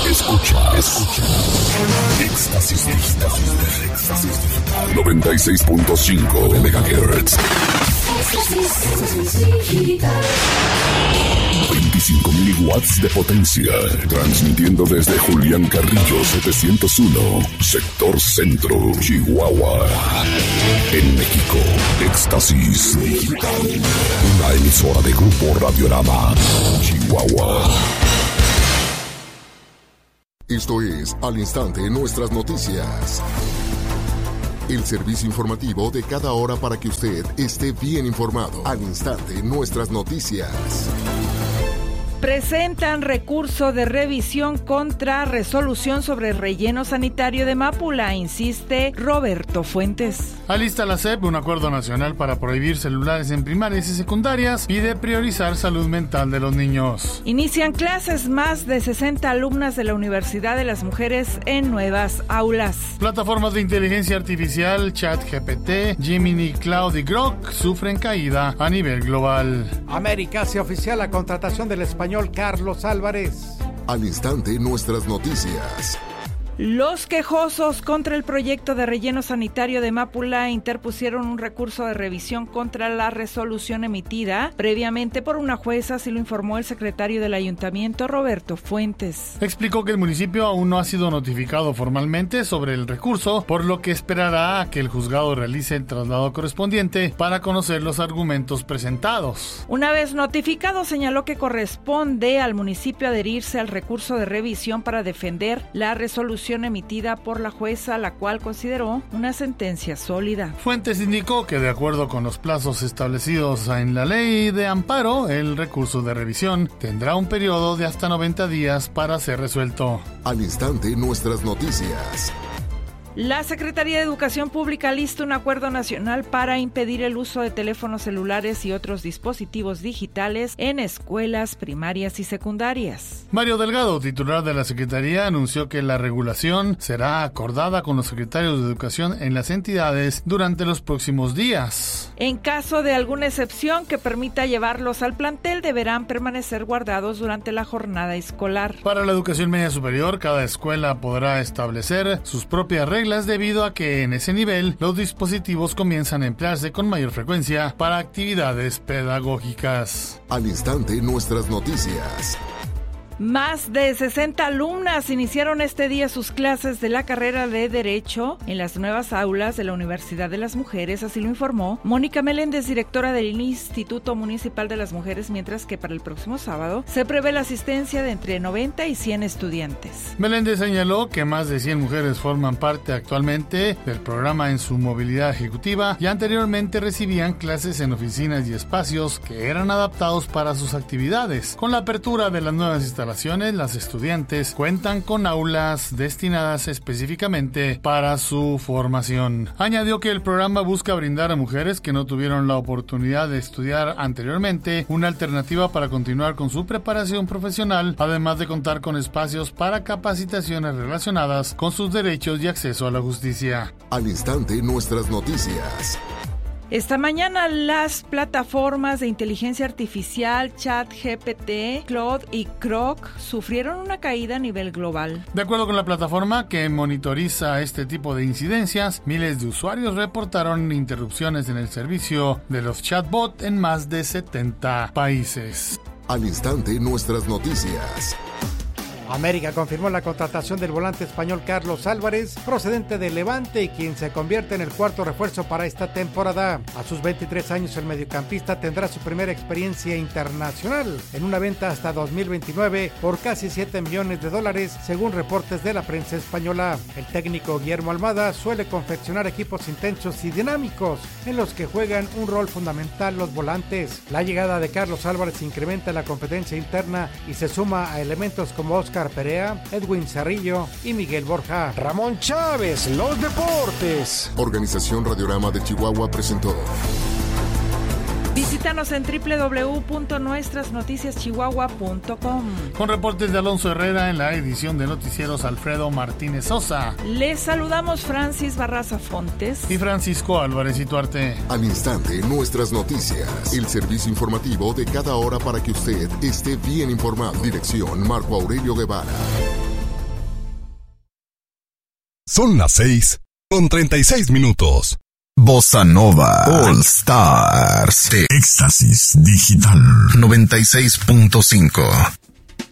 Escucha. Éxtasis Digital. 96.5 de MHz. 25.000 watts de potencia. Transmitiendo desde Julián Carrillo 701, sector centro, Chihuahua. En México, Éxtasis Digital. Una emisora de Grupo Radiorama, Chihuahua. Esto es Al Instante Nuestras Noticias. El servicio informativo de cada hora para que usted esté bien informado. Al Instante Nuestras Noticias. Presentan recurso de revisión contra resolución sobre relleno sanitario de Mápula, insiste Roberto Fuentes. Alista la SEP un acuerdo nacional para prohibir celulares en primarias y secundarias. Pide priorizar salud mental de los niños. Inician clases más de 60 alumnas de la Universidad de las Mujeres en nuevas aulas. Plataformas de inteligencia artificial, ChatGPT, Gemini, Cloud y Grok sufren caída a nivel global. América hace oficial la contratación del español Carlos Álvarez. Al Instante Nuestras Noticias. Los quejosos contra el proyecto de relleno sanitario de Mápula interpusieron un recurso de revisión contra la resolución emitida previamente por una jueza, así lo informó el secretario del ayuntamiento, Roberto Fuentes. Explicó que el municipio aún no ha sido notificado formalmente sobre el recurso, por lo que esperará a que el juzgado realice el traslado correspondiente para conocer los argumentos presentados. Una vez notificado, señaló que corresponde al municipio adherirse al recurso de revisión para defender la resolución emitida por la jueza, la cual consideró una sentencia sólida. Fuentes indicó que de acuerdo con los plazos establecidos en la ley de amparo, el recurso de revisión tendrá un periodo de hasta 90 días para ser resuelto. Al Instante Nuestras Noticias. La Secretaría de Educación Pública lista un acuerdo nacional para impedir el uso de teléfonos celulares y otros dispositivos digitales en escuelas primarias y secundarias. Mario Delgado, titular de la Secretaría, anunció que la regulación será acordada con los secretarios de Educación en las entidades durante los próximos días. En caso de alguna excepción que permita llevarlos al plantel, deberán permanecer guardados durante la jornada escolar. Para la educación media superior, cada escuela podrá establecer sus propias reglas debido a que en ese nivel los dispositivos comienzan a emplearse con mayor frecuencia para actividades pedagógicas. Al Instante Nuestras Noticias. Más de 60 alumnas iniciaron este día sus clases de la carrera de Derecho en las nuevas aulas de la Universidad de las Mujeres, así lo informó Mónica Meléndez, directora del Instituto Municipal de las Mujeres, mientras que para el próximo sábado se prevé la asistencia de entre 90 y 100 estudiantes. Meléndez señaló que más de 100 mujeres forman parte actualmente del programa en su movilidad ejecutiva y anteriormente recibían clases en oficinas y espacios que eran adaptados para sus actividades. Con la apertura de las nuevas instalaciones, las estudiantes cuentan con aulas destinadas específicamente para su formación. Añadió que el programa busca brindar a mujeres que no tuvieron la oportunidad de estudiar anteriormente una alternativa para continuar con su preparación profesional, además de contar con espacios para capacitaciones relacionadas con sus derechos y acceso a la justicia. Al Instante Nuestras Noticias. Esta mañana las plataformas de inteligencia artificial ChatGPT, Cloud y Grok sufrieron una caída a nivel global. De acuerdo con la plataforma que monitoriza este tipo de incidencias, miles de usuarios reportaron interrupciones en el servicio de los chatbots en más de 70 países. Al Instante Nuestras Noticias. América confirmó la contratación del volante español Carlos Álvarez, procedente de Levante y quien se convierte en el cuarto refuerzo para esta temporada. A sus 23 años el mediocampista tendrá su primera experiencia internacional en una venta hasta 2029 por casi $7 millones, según reportes de la prensa española. El técnico Guillermo Almada suele confeccionar equipos intensos y dinámicos en los que juegan un rol fundamental los volantes. La llegada de Carlos Álvarez incrementa la competencia interna y se suma a elementos como Óscar Perea, Edwin Cerrillo y Miguel Borja. Ramón Chávez, los deportes. Organización Radiorama de Chihuahua presentó. Visítanos en www.nuestrasnoticiaschihuahua.com. Con reportes de Alonso Herrera en la edición de noticieros Alfredo Martínez Sosa. Les saludamos Francis Barraza Fontes y Francisco Álvarez Ituarte. Al instante, nuestras noticias. El servicio informativo de cada hora para que usted esté bien informado. Dirección Marco Aurelio Guevara. Son las 6:36. Bossa Nova All Stars de Éxtasis Digital 96.5.